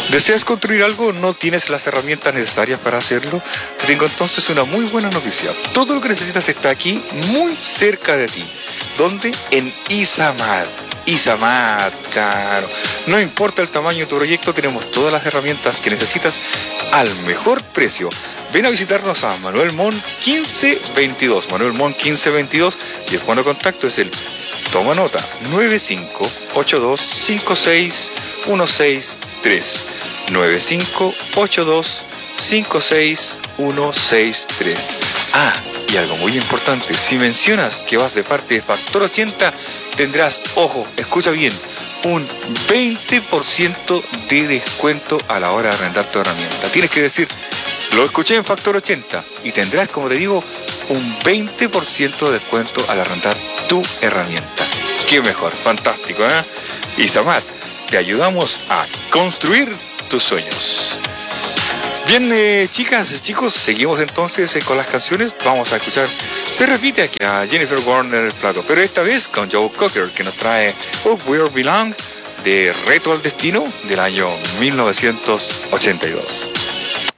¿Deseas construir algo? ¿No tienes las herramientas necesarias para hacerlo? Te tengo entonces una muy buena noticia. Todo lo que necesitas está aquí, muy cerca de ti. ¿Dónde? En Izamat. Izamat, claro. No importa el tamaño de tu proyecto, tenemos todas las herramientas que necesitas al mejor precio. Ven a visitarnos a Manuel Mon 1522. Manuel Mon 1522 y el fono de contacto es el, toma nota, 9582561663. 9582561663. Ah, y algo muy importante, si mencionas que vas de parte de Factor 80, tendrás, ojo, escucha bien, un 20% de descuento a la hora de arrendar tu herramienta. Tienes que decir, lo escuché en Factor 80 y tendrás, como te digo, un 20% de descuento al arrendar tu herramienta. Qué mejor, fantástico, ¿eh? Izamat, te ayudamos a construir tus sueños. Bien, chicas, chicos, seguimos entonces con las canciones. Vamos a escuchar, se repite aquí a Jennifer Warner el plato, pero esta vez con Joe Cocker, que nos trae Up Where Belong, de Reto al Destino, del año 1982.